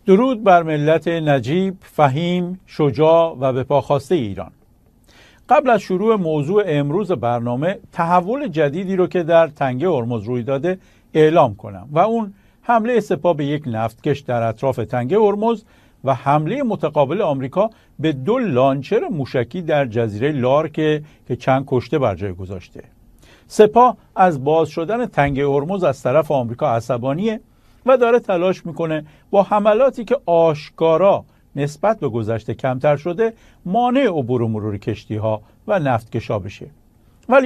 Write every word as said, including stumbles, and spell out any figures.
درود بر ملت نجیب، فهیم، شجاع و به پا خواسته ایران. قبل از شروع موضوع امروز برنامه تحول جدیدی رو که در تنگه هرمز روی داده اعلام کنم و اون حمله سپاه به یک نفتکش در اطراف تنگه هرمز و حمله متقابل آمریکا به دو لانچر موشکی در جزیره لارک که چند کشته بر جای گذاشته. سپاه از باز شدن تنگه هرمز از طرف آمریکا عصبانیه و داره تلاش میکنه با حملاتی که آشکارا نسبت به گذشته کمتر شده مانع عبور و مرور کشتی ها و نفتکشا بشه.